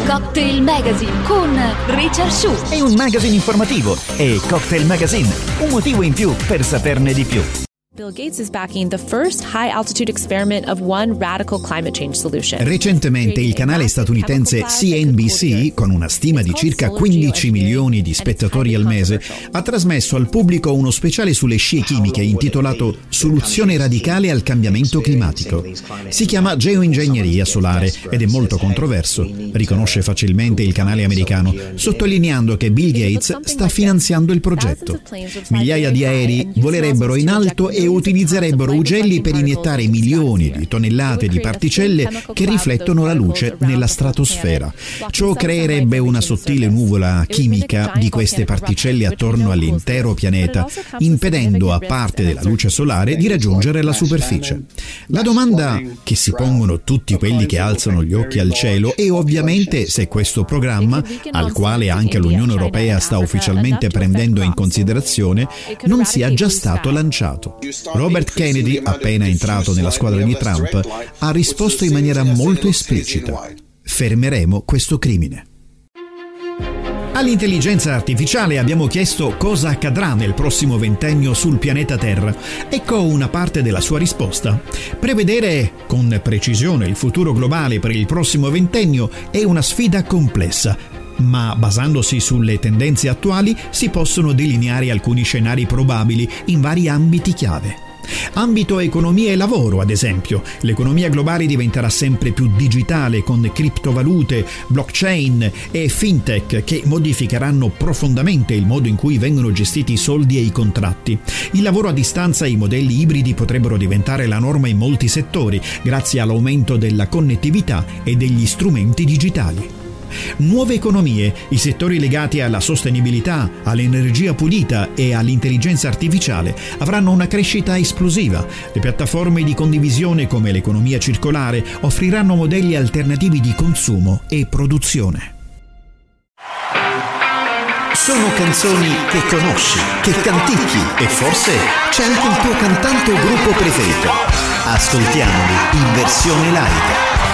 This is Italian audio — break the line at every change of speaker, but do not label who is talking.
Cocktail Magazine con Richard Shu.
È un magazine informativo e Cocktail Magazine, un motivo in più per saperne di più.
Bill Gates is backing the first high-altitude experiment of one radical climate change solution.
Recentemente il canale statunitense CNBC, con una stima di circa 15 milioni di spettatori al mese, ha trasmesso al pubblico uno speciale sulle scie chimiche intitolato Soluzione radicale al cambiamento climatico. Si chiama geoingegneria solare ed è molto controverso, riconosce facilmente il canale americano, sottolineando che Bill Gates sta finanziando il progetto. Migliaia di aerei volerebbero in alto e utilizzerebbero ugelli per iniettare milioni di tonnellate di particelle che riflettono la luce nella stratosfera. Ciò creerebbe una sottile nuvola chimica di queste particelle attorno all'intero pianeta, impedendo a parte della luce solare di raggiungere la superficie. La domanda che si pongono tutti quelli che alzano gli occhi al cielo è ovviamente se questo programma, al quale anche l'Unione Europea sta ufficialmente prendendo in considerazione, non sia già stato lanciato. Robert Kennedy, appena entrato nella squadra di Trump, ha risposto in maniera molto esplicita: fermeremo questo crimine. All'intelligenza artificiale abbiamo chiesto cosa accadrà nel prossimo ventennio sul pianeta Terra. Ecco una parte della sua risposta. Prevedere con precisione il futuro globale per il prossimo ventennio è una sfida complessa, ma basandosi sulle tendenze attuali si possono delineare alcuni scenari probabili in vari ambiti chiave. Ambito economia e lavoro, ad esempio. L'economia globale diventerà sempre più digitale con criptovalute, blockchain e fintech che modificheranno profondamente il modo in cui vengono gestiti i soldi e i contratti. Il lavoro a distanza e i modelli ibridi potrebbero diventare la norma in molti settori grazie all'aumento della connettività e degli strumenti digitali. Nuove economie, i settori legati alla sostenibilità, all'energia pulita e all'intelligenza artificiale avranno una crescita esplosiva. Le piattaforme di condivisione come l'economia circolare offriranno modelli alternativi di consumo e produzione.
Sono canzoni che conosci, che canticchi e forse c'è anche il tuo cantante o gruppo preferito. Ascoltiamoli in versione live.